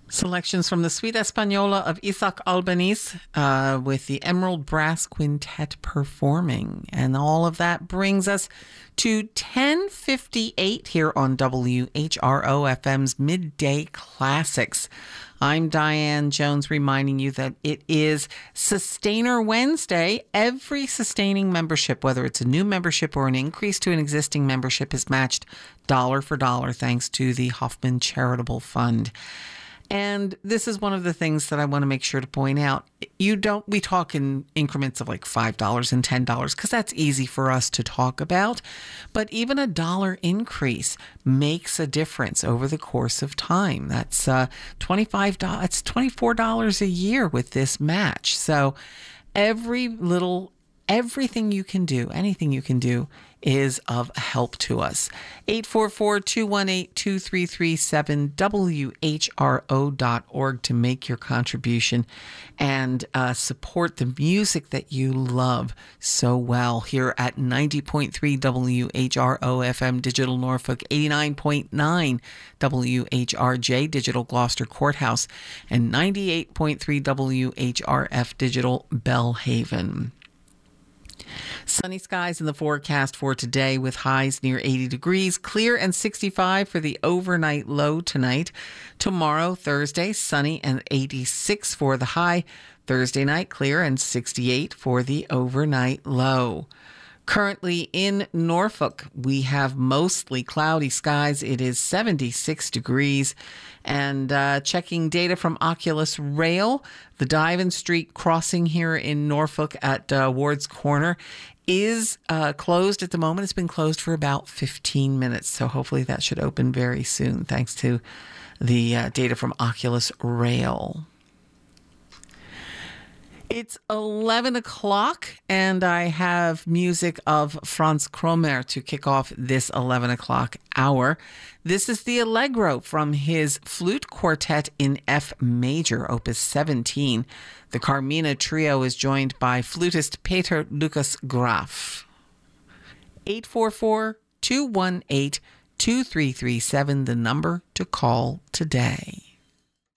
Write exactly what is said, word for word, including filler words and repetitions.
Selections from the Suite Española of Isaac Albeniz uh, with the Emerald Brass Quintet performing. And all of that brings us to ten fifty-eight here on W H R O F M's Midday Classics. I'm Diane Jones, reminding you that it is Sustainer Wednesday. Every sustaining membership, whether it's a new membership or an increase to an existing membership, is matched dollar for dollar thanks to the Hoffman Charitable Fund. And this is one of the things that I want to make sure to point out. You don't, we talk in increments of like five dollars and ten dollars because that's easy for us to talk about. But even a dollar increase makes a difference over the course of time. That's uh, twenty-five dollars, it's twenty-four dollars a year with this match. So every little, everything you can do, anything you can do is of help to us. eight four four, two one eight, two three three seven, W H R O dot org to make your contribution and uh, support the music that you love so well here at ninety point three W H R O F M Digital Norfolk, eighty-nine point nine W H R J Digital Gloucester Courthouse, and ninety-eight point three W H R F Digital Bellhaven. Sunny skies in the forecast for today with highs near eighty degrees, clear and sixty-five for the overnight low tonight. Tomorrow, Thursday, sunny and eighty-six for the high. Thursday night, clear and sixty-eight for the overnight low. Currently in Norfolk, we have mostly cloudy skies. It is seventy-six degrees. And uh, checking data from Oculus Rail, the Diven Street crossing here in Norfolk at uh, Ward's Corner is uh, closed at the moment. It's been closed for about fifteen minutes. So hopefully that should open very soon, thanks to the uh, data from Oculus Rail. It's eleven o'clock, and I have music of Franz Kromer to kick off this eleven o'clock hour. This is the Allegro from his flute quartet in F major, opus seventeen. The Carmina Trio is joined by flutist Peter Lucas Graf. eight four four, two one eight, two three three seven, the number to call today.